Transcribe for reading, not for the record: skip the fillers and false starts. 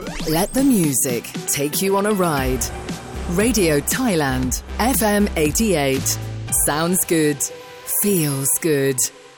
Let the music take you on a ride. Radio Thailand, FM 88. Sounds good. Feels good.